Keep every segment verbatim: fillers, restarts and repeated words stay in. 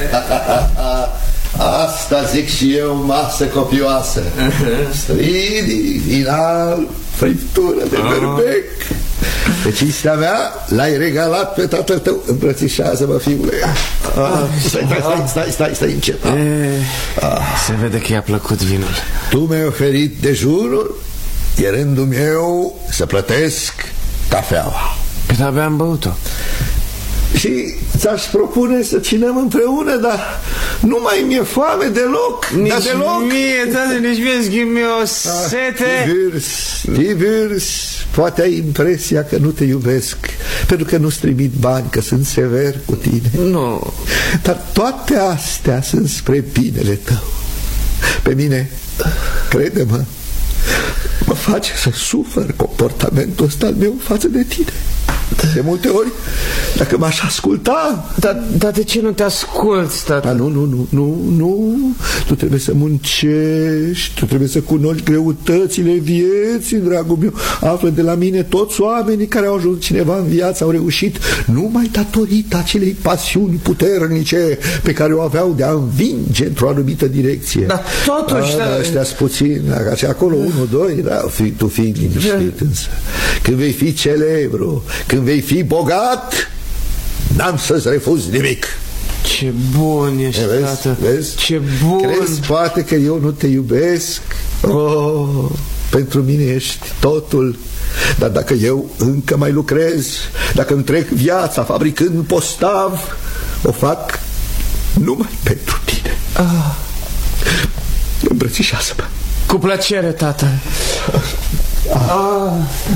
Asta zic și eu, masă copioasă. Stridii, vinal, friptură de berbec. Pe cinstea mea l-ai regalat pe tatăl tău. Îmbrățișează-mă, fiule. ah, Stai, stai, stai, stai, stai încet. ah. Se vede că i-a plăcut vinul. Tu mi-ai oferit dejunul, e rândul meu să plătesc cafeaua. Pe abia am băut-o. Și ți-aș propune să cinăm împreună, dar nu mai mi-e foame deloc. Nici dar deloc. mie, tată, nici mie schimbi o sete. Tiburce, Tiburce, poate ai impresia că nu te iubesc, pentru că nu-ți trimit bani, că sunt sever cu tine. Nu. Dar toate astea sunt spre binele tău. Pe mine, crede-mă, mă face să sufăr comportamentul ăsta al meu față de tine. De multe ori, dacă m-aș asculta... Dar da, de ce nu te asculți, tată? Da, nu, nu, nu, nu, nu. Tu trebuie să muncești, tu trebuie să cunoști greutățile vieții, dragul meu. Află de la mine toți oamenii care au ajuns cineva în viață, au reușit numai datorită acelei pasiuni puternice pe care o aveau de a învinge într-o anumită direcție. Dar totuși... Da, da, ăștia-s puțin, da, acolo unu, doi, da, fi, tu fii liniștit însă. Când vei fi celebru, când vei fi bogat, n-am să-ți refuz nimic. Ce bun ești, vezi, tată. vezi? Ce bun. Crezi poate că eu nu te iubesc? Oh, pentru mine ești totul. Dar dacă eu încă mai lucrez, dacă îmi trec viața fabricând postav, o fac numai pentru tine. ah. Îmbrățișează-mă. Cu plăcere, tată. ah. Ah.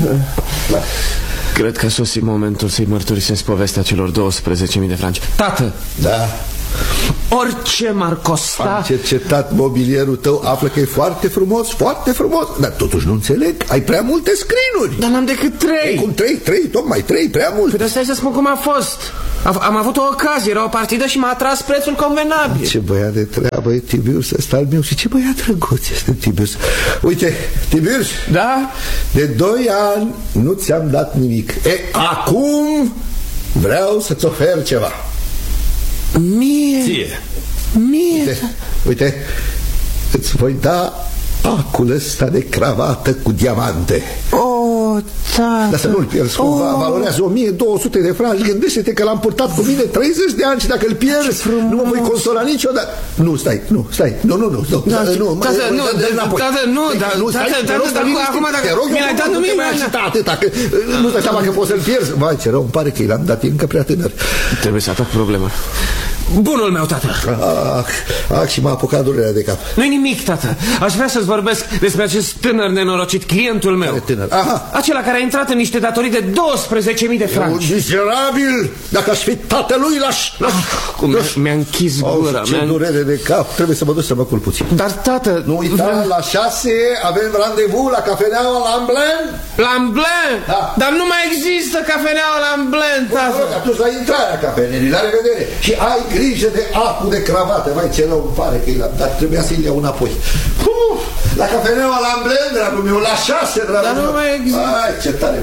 Cred că a sosit momentul să-i mărturisesc povestea celor douăsprezece mii de franci. Tată! Da. Orice m-ar costa... Am cercetat mobilierul tău, află că e foarte frumos, foarte frumos. Dar totuși nu înțeleg, ai prea multe screen-uri. Dar n-am decât trei. Ei, cum trei? Trei, tocmai trei, prea mult. Păi stai să spun cum a fost. Am avut o ocazie, era o partidă și m-a atras prețul convenabil. Ce băiat de treabă e Tiburce ăsta al meu. Și ce băiat drăguț este Tiburce. Uite, Tiburce. Da? De doi ani nu ți-am dat nimic. E, acum vreau să-ți ofer ceva. Mie? Ție. Mie? Uite, uite, îți voi da acul ăsta de cravată cu diamante. Oh, tată. Dar să nu-l pierzi cumva, oh. Valorează o mie două sute de franci. Gândește-te că l-am purtat cu mine treizeci de ani și dacă îl pierzi, nu mă voi consola niciodată. Nu, stai, nu, stai, nu, nu, nu, nu, da, nu, tată, nu, tată, nu, tată, acum dacă mi-l-ai dat, nu mi-l-ai nu-ți dai seama că poți să-l pierzi. Vai, ce rău, îmi pare că l-am dat, e încă prea tânăr. Trebuie să atac problema. Bunul meu, tată. Ah, ah, și m-a apucat durerea de cap. Nu-i nimic, tată. Aș vrea să-ți vorbesc despre acest tânăr nenorocit, clientul meu. Care tânăr? Aha. Acela care a intrat în niște datorii de douăsprezece mii de franci. Un miserabil! Dacă aș fi tatălui, l-aș... Ah, cum mi-a închis gura. Oh, ce durere de cap. Trebuie să mă duc să mă culc puțin. Dar, tată... Nu uita, vre... la șase avem randevu la cafeneaua Lamblin. Lamblin? Da. Dar nu mai există cafeneaua Lamblin, tată. Bun, atunci la intrarea cafenelii, la revedere. Și ai grijă de acul de cravată. Vai, ce rău îmi pare că i-l-am dat. Trebuia să-i iau înapoi. Uf, la cafeneaua Lamblin, dragul meu, la șase, dragul Dar meu. nu mai există. Ai, ce tare.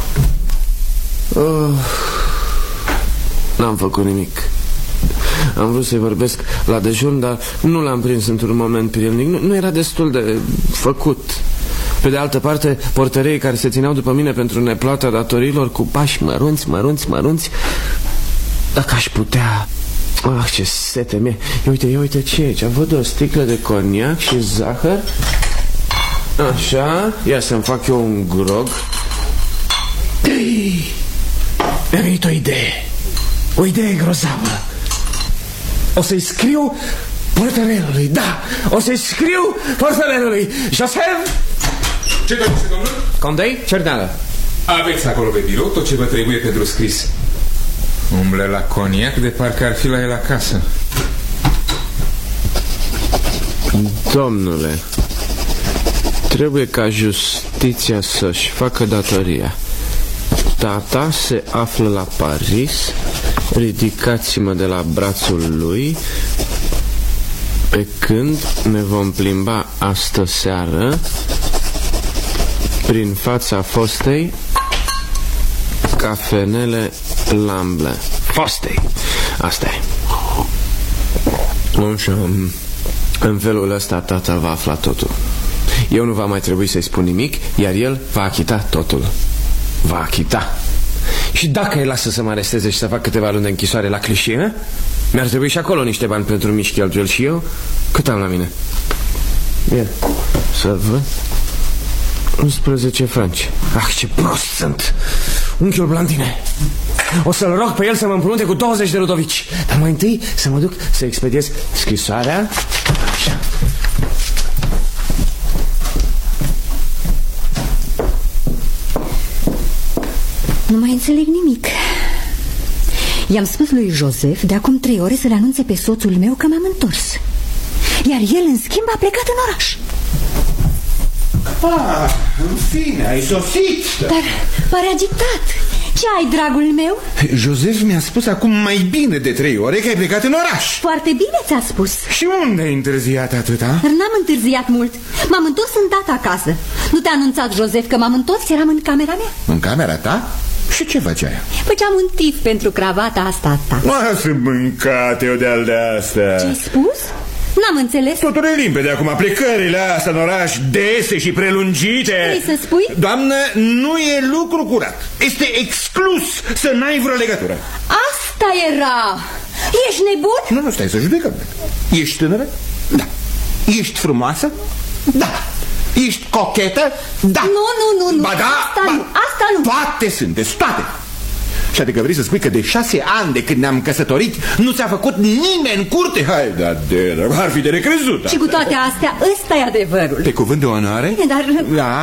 Oh. N-am făcut nimic. Am vrut să-i vorbesc la dejun, dar nu l-am prins într-un moment prilnic. Nu, nu era destul de făcut. Pe de altă parte, portăreii care se țineau după mine pentru neplata datorilor cu pași mărunți, mărunți, mărunți. Dacă aș putea... Ah, ce sete mie. Ia uite, ia uite ce e aici. Văd o sticlă de coniac și zahăr. Așa, ia să-mi fac eu un grog. Mi-a venit o idee. O idee grozavă. O să-i scriu portărelului. Da, o să-i scriu portărelului. Joseph! Ce doriți, domnul? Condei? Cerneală. Aveți acolo pe birou tot ce vă trebuie pentru scris. Umble la coniac de parcă ar fi la el acasă. Domnule, trebuie ca justiția să-și facă datoria. Tata se află la Paris. Ridicați-mă de la brațul lui pe când ne vom plimba astă seară prin fața fostei cafenele Lamblin. Fostei. Asta e. Așa, în felul ăsta tata va afla totul. Eu nu va mai trebui să-i spun nimic, iar el va achita totul. Va achita. Și dacă îi lasă să mă aresteze și să fac câteva luni de închisoare la Cliché, mi-ar trebui și acolo niște bani pentru mici cheltuieli. Și eu, cât am la mine? Ia, să văd. unsprezece franci. Ah, ce prost sunt. Unchiul Blandine. O să-l rog pe el să mă împrumute cu douăzeci de ludovici. Dar mai întâi să mă duc să expediez scrisoarea. Așa. Nu mai înțeleg nimic. I-am spus lui Joseph de acum trei ore să le anunțe pe soțul meu că m-am întors. Iar el, în schimb, a plecat în oraș. Ah, în fine, ai sosit. Dar pare agitat. Ce ai, dragul meu? Joseph mi-a spus acum mai bine de trei ore că ai plecat în oraș. Foarte bine ți-a spus. Și unde ai întârziat atâta? N-am întârziat mult. M-am întors îndată acasă. Nu te-a anunțat Joseph că m-am întors? Eram în camera mea. În camera ta? Și ce făceai? Făceam un tif pentru cravata asta ta. Lasă mâncate-o de-al de asta. Ce-ai spus? N-am înțeles. Totul e limpede acum. Plecările astea în oraș dese și prelungite. Vrei să spui? Doamnă, nu e lucru curat. Este exclus să n-ai vreo legătură. Asta era. Ești nebun? Nu, nu, stai să judecăm. Ești tânără? Da. Ești frumoasă? Da. Ești cochetă? Da. Nu, nu, nu, nu. Ba da, asta ba... nu, asta nu. Toate sunteți, toate. Și adică vrei să spui că de șase ani de când ne-am căsătorit nu ți-a făcut nimeni în curte? Hai, da, de, ar fi de necrezut. Și cu toate astea, ăsta e adevărul. Pe cuvânt de onoare? Bine, dar...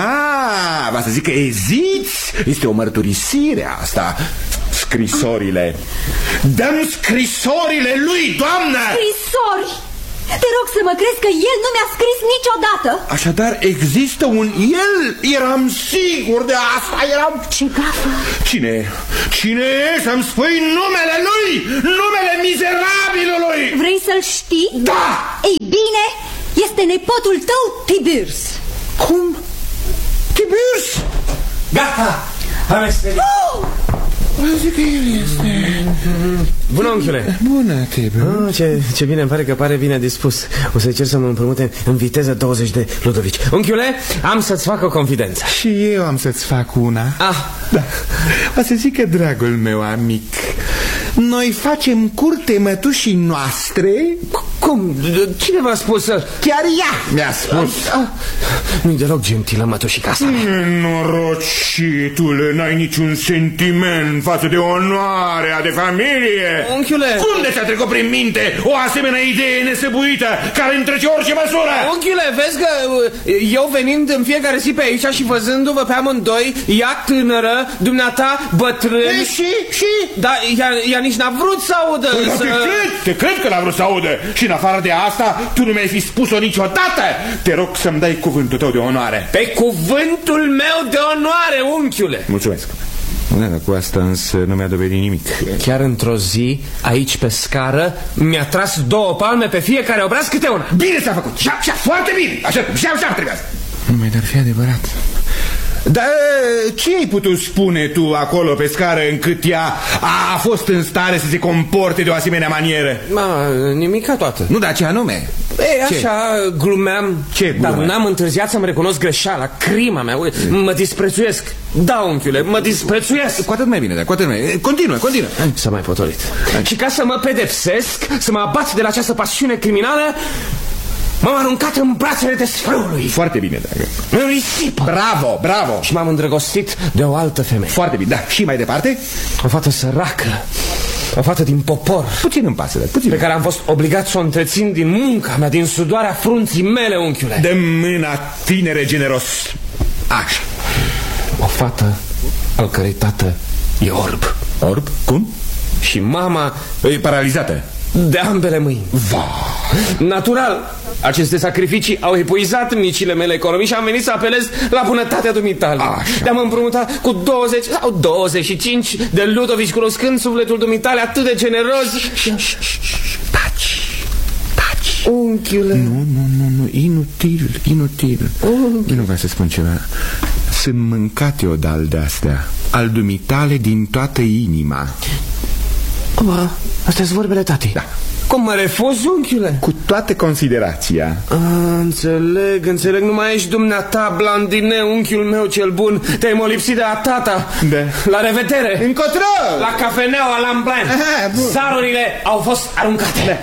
Ah, va să zic că eziți. Este o mărturisire asta. Scrisorile. Dăm scrisorile lui, doamnă! Scrisori! Te rog să mă crezi că el nu mi-a scris niciodată. Așadar există un el. Eram sigur de asta. Eram... Ce gafă. Cine? Cine e? Să-mi spui numele lui. Numele mizerabilului. Vrei să-l știi? Da. Ei bine, este nepotul tău, Tiburce. Cum? Tiburce? Gata. Am expediat. Oh! Zic că el este. Bună, unchiule. Bună, Tiburce. Ah, ce, ce bine, îmi pare că pare bine dispus. O să cer să mă împrumute în viteză douăzeci de ludovici. Unchiule, am să-ți fac o confidență. Și eu am să-ți fac una. Ah. Da. O să zic că, dragul meu amic, noi facem curte mătușii noastre. Cum? Cine v-a spus? Chiar ea mi-a spus. Ah, nu-i deloc gentilă mătușica asta. Norocitule, n-ai niciun sentiment față de onoarea de familie. Unchiule! Cum de ți-a trecut prin minte o asemenea idee nesăbuită care întrece orice măsură? Unchiule, vezi că eu venind în fiecare zi pe aici și văzându-vă pe amândoi, ea tânără, dumneata bătrân. E, și? Și? Dar ea, ea nici n-a vrut să audă. Păi, să... Te cred, te cred că n-a vrut să audă. Și în afară de asta, tu nu mi-ai fi spus-o niciodată. Te rog să-mi dai cuvântul tău de onoare. Pe cuvântul meu de onoare, unchiule. Mulțumesc. Da, cu asta însă nu mi-a dovedit nimic. Chiar într-o zi, aici pe scară, mi-a tras două palme pe fiecare obraz câte una. Bine s-a făcut, șap, șap, foarte bine. Așa, șap, șap, trebuie. Nu mai dar fi adevărat. Dar ce ai putut spune tu acolo pe scară încât ea a fost în stare să se comporte de o asemenea manieră? Ma, nimica toată. Nu, dar ce anume? Ei, așa, ce? glumeam. Ce Dar glume? n-am întârziat să-mi recunosc greșeala, crima mea. Mă disprețuiesc. Da, unchiule, mă disprețuiesc. Cu atât mai bine, dar cu atât mai bine. Continuă, continuă. S-a mai potolit. Și ca să mă pedepsesc, să mă abat de la această pasiune criminală, m-am aruncat în brațele desfrâului. Foarte bine, dragă. În risipă. Bravo, bravo. Și m-am îndrăgostit de o altă femeie. Foarte bine, da. Și mai departe? O fată săracă, o fată din popor. Puțin îmi pasă, dar puțin. Pe care am fost obligat să o întrețin din munca mea, din sudoarea frunții mele, unchiule. De mâna, tinere generos. Așa. O fată al cărei tată e orb. Orb? Cum? Și mama e paralizată. De ambele mâini. Va. Natural, aceste sacrificii au epuizat micile mele economii și am venit să apelez la bunătatea dumitale. Te-am împrumutat cu douăzeci sau douăzeci și cinci de ludovici, cunoscând sufletul dumitale atât de generos. Taci, taci. Unchiule. Nu, nu, nu, nu, inutil, inutil. Unchiule. Nu vreau să spun ceva. Sunt mâncate odal de astea, al dumitale din toată inima. Bă, astea-s vorbele tati. Da. Cum mă refuz, unchiule? Cu toată considerația. A, înțeleg, înțeleg. Nu mai ești dumneata, Blandine, unchiul meu cel bun. Te-ai molipsit de a tata. Da. La revedere. Încotro! La cafeneaua Lamblin. Sarurile au fost aruncate. Da.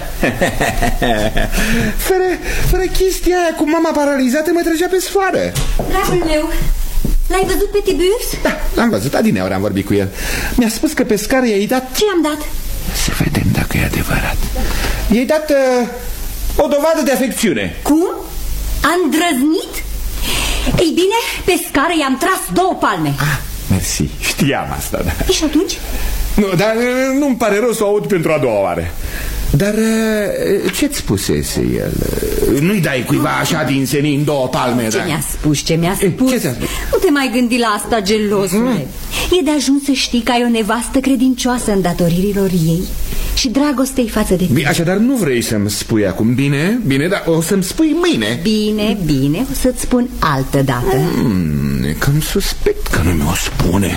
fără, fără chestia aia cu mama paralizată mă trăgea pe sfoară. Dragul meu, l-ai văzut pe Tiburce? Da, l-am văzut, adineauri am vorbit cu el. Mi-a spus că pe scară i-ai dat... Ce am dat? Să vedem dacă e adevărat. I-ai dat uh, o dovadă de afecțiune. Cum? A îndrăznit? Ei bine, pe scară i-am tras două palme. Ah, mersi, știam asta, da. Și atunci? Nu, dar uh, nu-mi pare rău să o aud pentru a doua oară. Dar uh, ce-ți spusese el? Nu-i dai cuiva așa din senin două palme? Ce da? mi-a spus, ce mi-a spus? Ce ți-a spus? Nu te mai gândi la asta, gelosule. mm. E de ajuns să știi că ai o nevastă credincioasă în datoririlor ei și dragostei față de tine. Așadar nu vrei să-mi spui acum. Bine, bine, dar o să-mi spui mâine. Bine, bine, o să-ți spun altă dată. mm, E cam suspect că nu mi-o spune.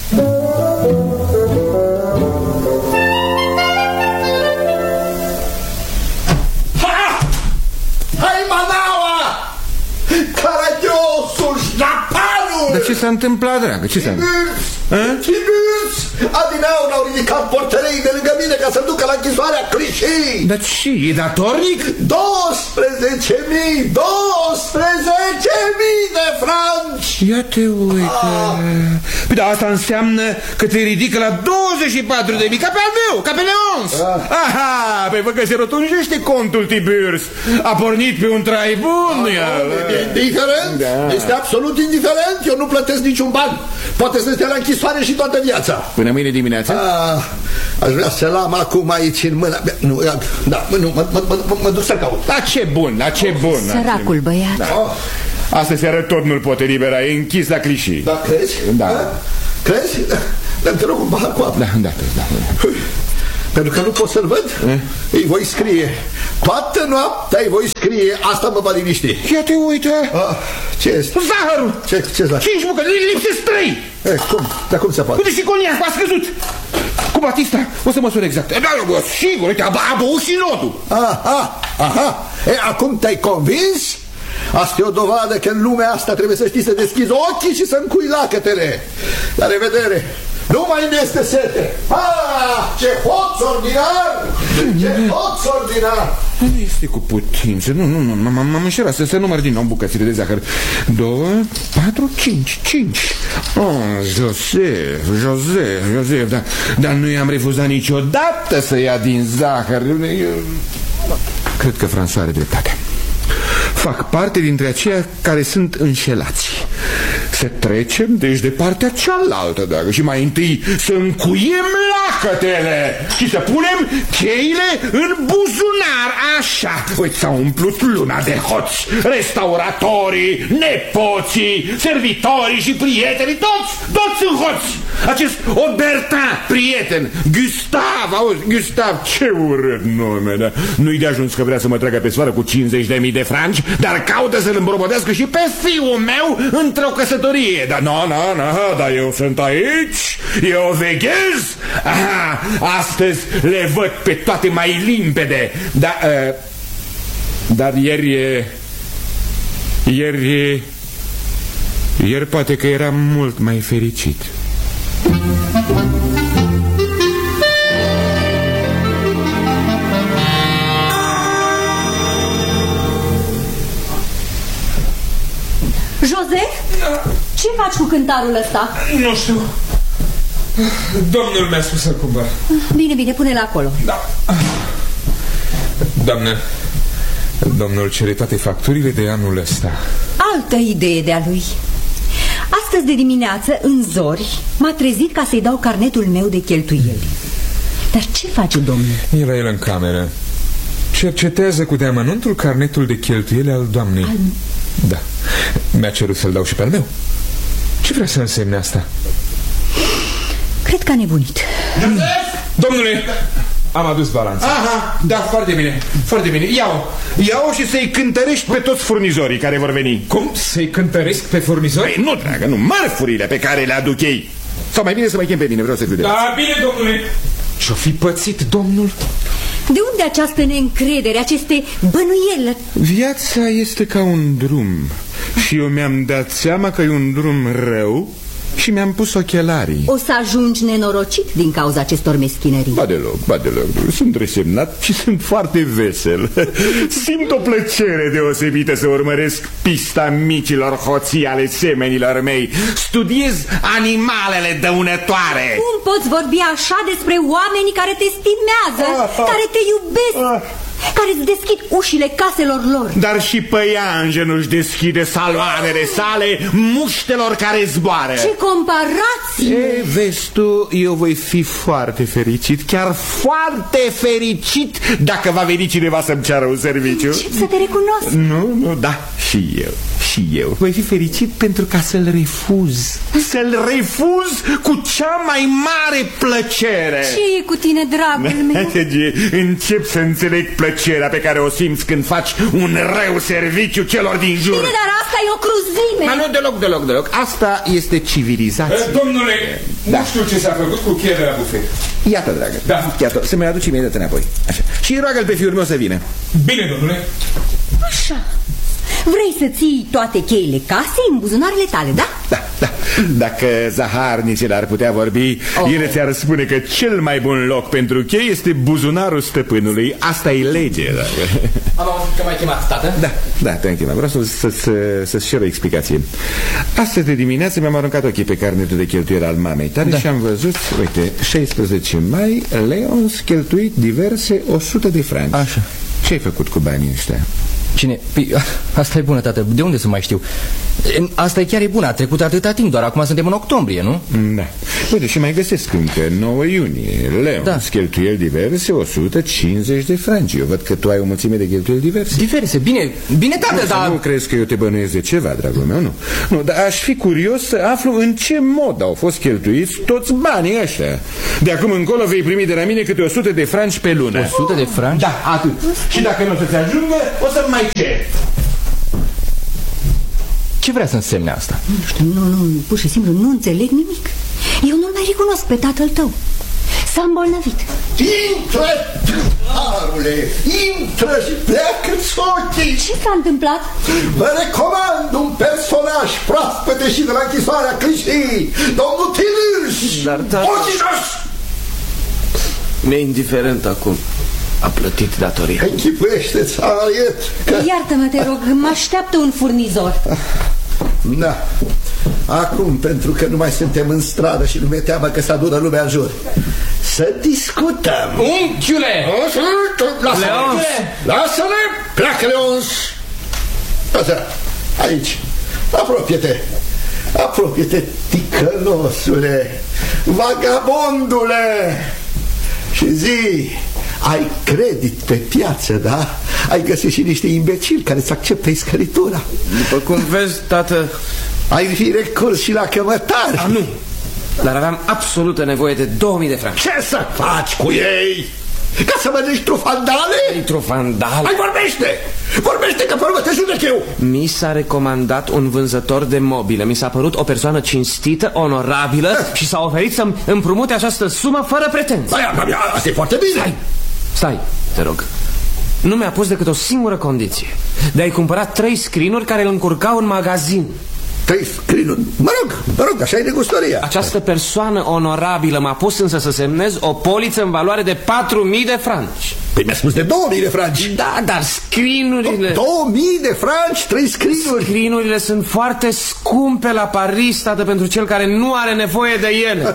Dar ce s-a întâmplat, dragă? Ce s-a întâmplat? Tiburce! Adineauri au ridicat portărei de lângă mine ca să-mi ducă la închisoarea Clichy. Dar ce? E datornic? douăsprezece mii! douăsprezece mii de franci! Ia te uite. Ah. Păi da, asta înseamnă că te ridică la douăzeci și patru de mii, ca pe al meu, ca pe Leons. Ah. Aha, păi văd că se rotunjește contul Tiburce. A pornit pe un trai bun. Ah, e indiferent, da. Este absolut indiferent. Eu nu plătesc niciun ban. Poate să stea la închisoare și toată viața. Până mâine dimineață? Ah, aș vrea să l-am acum aici în mână. Nu, da, nu, mă, mă, mă, mă duc să caut. La ce bun, la ce bun. Săracul băiat. Da. Astă seară tot nu-l pot elibera, e închis la Clichy. Da, crezi? Da. Da. Crezi? Dar te rog un pahar cu apă. Da, da, da. Pentru că nu pot să-l văd, eh? Îi voi scrie. Toată noaptea îi voi scrie. Asta mă va liniști. Ia te uite. Ah, ce este? Zahărul. Ce, ce zahăr? Cinci bucăți, lipsesc trei. Eh, cum? Dar cum se poate? Uite și coniac, a scăzut. Cu Batista, o să măsur exact. Da, bă, sigur, uite, a, a băut și nodul. Aha, aha. E, acum te-ai convins? Asta e o dovadă că în lumea asta trebuie să știi să deschizi ochii și să încui lacătele. La revedere. Nu mai îmi este sete. Ah, ce hoț ordinar! Ce hoț ordinar! Nu este cu putință. Nu, nu, nu, m-am înșerat să se număr din nou bucățile de zahăr. Două, patru, cinci, cinci. Oh, Josef, Josef, Josef, dar, dar nu i-am refuzat niciodată să ia din zahăr. Eu... Cred că François are dreptate. Fac parte dintre aceia care sunt înșelați. Să trecem, deci, de partea cealaltă, dragă, și mai întâi să încuiem lacătele și să punem cheile în buzunar, așa. Uite, s-a umplut luna de hoți, restauratorii, nepoții, servitorii și prietenii, toți, toți sunt hoți. Acest Obertin, prieten, Gustav, auzi, Gustav, ce urât nume, da? Nu-i de ajuns că vrea să mă tragă pe soară cu cincizeci de mii de franci, dar caută să-l îmbrobădească și pe fiul meu într-o căsătorie. Dar nu, nu, nu, dar eu sunt aici, eu veghez. Aha, astăzi le văd pe toate mai limpede. Da, uh, dar ieri, ieri, ieri poate că eram mult mai fericit. Joseph? Ce faci cu cântarul ăsta? Nu știu. Domnul mi-a spus să-l cumpăr. Bine, bine, pune-l acolo. Da. Doamne, domnul cere toate facturile de anul ăsta. Altă idee de-a lui. Astăzi de dimineață, în zori, m-a trezit ca să-i dau carnetul meu de cheltuieli. Dar ce face domnul? E la el în cameră. Cercetează cu deamănuntul carnetul de cheltuieli al doamnei. Al... Da. Mi-a cerut să-l dau și pe al meu. Ce vrea să însemne asta? Cred că a nebunit. Domnule, am adus balanța. Aha, da, foarte bine, foarte bine. Ia-o, ia-o și să-i cântărești pe toți furnizorii care vor veni. Cum? Să-i cântăresc pe furnizori? Păi, nu, dragă, nu, mărfurile pe care le aduc ei. Sau mai bine să mă chem pe mine, vreau să fiu de Da, bine, domnule. Ce-o fi pățit domnul? De unde această neîncredere, aceste bănuieli? Viața este ca un drum și eu mi-am dat seama că e un drum rău și mi-am pus ochelarii. O să ajungi nenorocit din cauza acestor meschinării. Ba deloc, ba deloc. Sunt resemnat și sunt foarte vesel. Simt o plăcere deosebită să urmăresc pista micilor hoții ale semenilor mei. Studiez animalele dăunătoare. Cum poți vorbi așa despre oamenii care te stimează, care te iubesc, care îți deschid ușile caselor lor? Dar și păianjenul își deschide saloanele sale muștelor care zboară. Ce comparație! E, vezi tu, eu voi fi foarte fericit, chiar foarte fericit dacă va veni cineva să-mi ceară un serviciu. Încep să te recunosc. Nu, nu, da, și eu, și eu voi fi fericit pentru ca să-l refuz. Să-l refuz cu cea mai mare plăcere. Ce e cu tine, dragul meu? Încep să înțeleg plăcerea pe care o simți când faci un rău serviciu celor din jur. Bine, dar asta e o cruzime. Dar nu deloc, deloc, deloc. Asta este civilizație. Domnule, da. Nu știu ce s-a făcut cu cheia de la bufet. Iată, dragă, da. Iată, să mi-l aduci imediat înapoi. Așa. Și roagă-l pe fiul meu să vină. Bine, domnule. Așa. Vrei să ții toate cheile casei în buzunarele tale, da? Da, da. Dacă zaharnicele ar putea vorbi, oh. ele ți-ar spune că cel mai bun loc pentru chei este buzunarul stăpânului. Asta e lege. Am auzit că m-ai chemat, tată? Da, da, te-am chemat. Vreau să-ți să, să, să cer o explicație. Astăzi de dimineață mi-am aruncat ochii pe carnetul de cheltuieli al mamei tale, da. Și am văzut, uite, șaisprezece mai, Leons cheltuit diverse o sută de franci. Așa. Ce ai făcut cu banii ăștia? Cine? Păi, asta e bună, tată. De unde să mai știu? Asta e chiar e bună. A trecut atâta timp, doar acum suntem în octombrie, nu? Da. Uite, și mai găsesc încă nouă iunie. Leon, da. Cheltuieli diverse, o sută cincizeci de franci. Eu văd că tu ai o mulțime de cheltuieli diverse. Diverse? Bine, bine, tată, dar... Nu crezi că eu te bănuiesc de ceva, dragul meu, nu? Nu, dar aș fi curios să aflu în ce mod au fost cheltuiți toți banii ăștia. De acum încolo vei primi de la mine câte o sută de franci pe lună. o sută de franci? Da, atât. Și dacă nu o să-ți ajungă, o să mai cer. Ce vrea să însemne asta? Nu știu, nu, nu, pur și simplu nu înțeleg nimic. Eu nu-l mai recunosc pe tatăl tău. S-a îmbolnăvit. Intră, tânărule, intră și pleacă-ți ochii. Ce s-a întâmplat? Vă recomand un personaj proaspăt ieșit de la închisoarea Clișii, domnul Tilârș. Dar, dar... Ochii jos! Mi-e indiferent acum. A plătit datoria. Închipuiește-ți, Ariet, că... Iartă-mă, te rog, mă așteaptă un furnizor. Da. Acum, pentru că nu mai suntem în stradă și nu mi-e teamă că se adună lumea în jur, să discutăm. Unchiule! Lasă-le! Lasă-le! Pleacă, Leons! Așa, aici. Apropie-te. Apropie-te, ticălosule, vagabondule. Și zi... Ai credit pe piață, da? Ai găsit și niște imbecili care îți acceptă iscăritura. După cum vezi, tată... Ai fi recurs și la cămătari. A, nu. Dar aveam absolută nevoie de două mii de franci. Ce să faci cu ei? Ca să mănânci trufandale? Ei, trufandale? Hai, vorbește! Vorbește, că pe urmă te judec eu! Mi s-a recomandat un vânzător de mobile. Mi s-a părut o persoană cinstită, onorabilă eh? Și s-a oferit să-mi împrumute această sumă fără pretenții. Asta e foarte bine. Stai, stai, te rog. Nu mi-a pus decât o singură condiție: de a-i cumpăra trei screen-uri care îl încurcau în magazin. Trei screen-uri? Mă rog, mă rog, așa e negustoria. Această persoană onorabilă m-a pus însă să semnez o poliță în valoare de patru mii de franci. Păi mi-a spus de două mii de franci. Da, dar screen-urile... două mii de franci? Trei screen-uri? Screen-urile sunt foarte scumpe la Paris, tată, pentru cel care nu are nevoie de ele.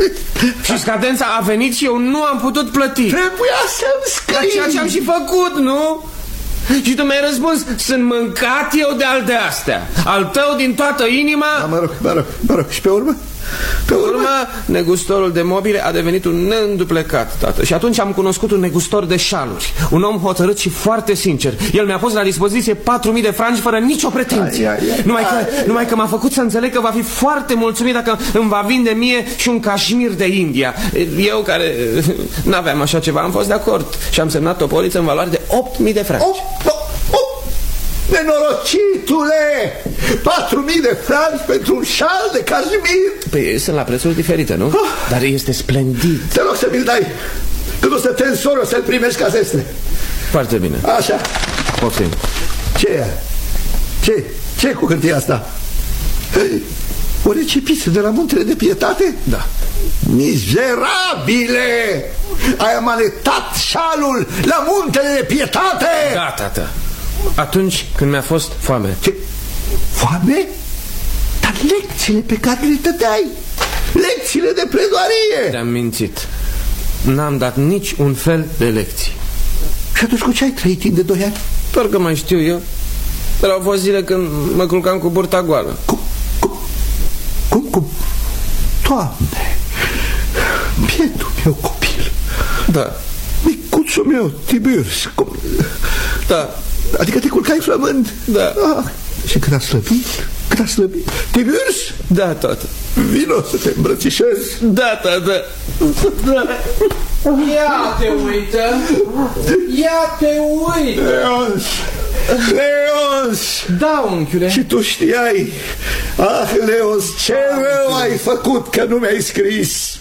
Și scadența a venit și eu nu am putut plăti. Trebuia să-mi scrii. Dar ceea ce am și făcut, nu? Și tu mi-ai răspuns: sunt mâncat eu de alte astea. Al tău din toată inima. Da, mă rog, mă rog, mă rog. Și pe urmă? Pe urmă, negustorul de mobile a devenit un neînduplecat, tată. Și atunci am cunoscut un negustor de șaluri, un om hotărât și foarte sincer. El mi-a pus la dispoziție patru mii de franci fără nicio pretenție. Ai, ai, ai, numai, că, ai, ai, numai că m-a făcut să înțeleg că va fi foarte mulțumit dacă îmi va vinde mie și un cașmir de India. Eu, care n-aveam așa ceva, am fost de acord și am semnat o poliță în valoare de opt mii de franci. Nenorocitule! patru mii de franci pentru un șal de cashmir. Păi sunt la prețuri diferite, nu? Ah. Dar este splendid. Te rog să mi-l dai. Când o să te însori, o să-l primești ca zestre. Foarte bine. Așa. Poftim. Ce e? Ce? Ce cu hârtia asta? O recipiță de la Muntele de Pietate? Da. Mizerabile! Ai amanetat șalul la Muntele de Pietate? Da, tată. Atunci când mi-a fost foame. Ce? Foame? Dar lecțiile pe care le dădeai, lecțiile de pledoarie. Te-am mințit. N-am dat nici un fel de lecții. Și atunci cu ce ai trăit timp de doi ani? Doar că mai știu eu. Dar au fost zile când mă culcam cu burta goală. Cum? Cum? Cum? cum? Doamne, bietul meu copil. Da. Micuțul meu, Tiburce. Cum? Da. Adică te culcai flămând? Da. Ah, și când a slăbit? Când a slăbit? Tiburce? Da, tată. Vino să te îmbrățișez. Da, tată. Da. Ia te uită. Ia te uită. Leons, Leons. Da, unchiule. Și tu știai. Ah, Leons, ce rău ai făcut că nu mi-ai scris.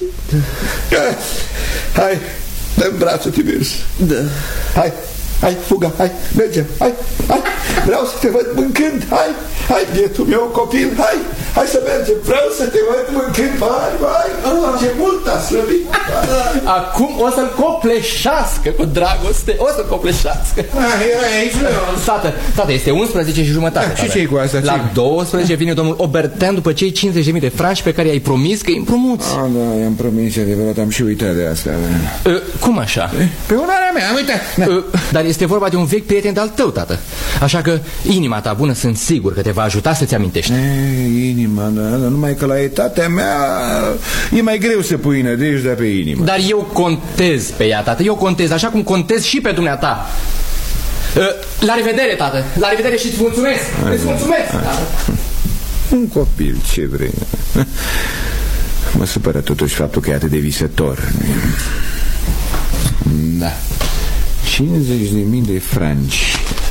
Hai, dă-mi brațul, Tiburce. Da. Hai, hai, fuga, hai, mergem, hai, hai. Vreau să te văd mâncând, hai, hai, bietul meu copil, hai, hai să mergem. Vreau să te văd mâncând, hai, hai, ce mult a slăbit. Acum o să-l copleșească cu dragoste, o să-l copleșească. Hai, aici, Tată, tată, este unsprezece și jumătate. Și ce-i cu asta? La douăsprezece vine domnul Obertean după cei cincizeci de mii de franci pe care i-ai promis că îi împrumuți. Ah, da, i-am promis, adevărat, am și uitat de asta. Uh, cum așa? Pe onoarea mea, am uitat. Da. Uh, dar este vorba de un vechi prieten de-al tău, tată. Așa că inima ta bună sunt sigur că te va ajuta să-ți amintești. E, inima, da, dar numai că la etatea mea e mai greu să pui nădejdea pe inimă. Dar eu contez pe ea, tată, eu contez, așa cum contez și pe dumneata. Uh, la revedere, tată, la revedere și îți mulțumesc. Hai, îți mulțumesc, tată. Un copil, ce vrei. Mă supără totuși faptul că e atât de visător. Da. cincizeci de mii de franci.